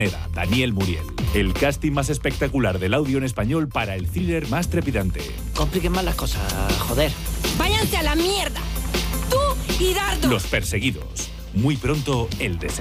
Daniel Muriel. El casting más espectacular del audio en español para el thriller más trepidante. Compliquen más las cosas, joder. ¡Váyanse a la mierda! ¡Tú y Dardo! Los perseguidos. Muy pronto, el deseo.